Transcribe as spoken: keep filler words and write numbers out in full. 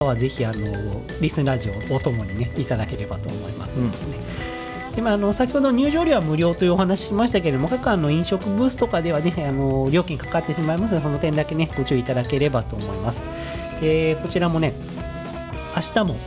はぜひあのリスンラジオをおともにねいただければと思いますのでね、うん、でまあ、あの先ほど入場料は無料というお話しましたけれども、各あの飲食ブースとかではねあの料金かかってしまいますので、その点だけねご注意いただければと思います。でこちらもね明日も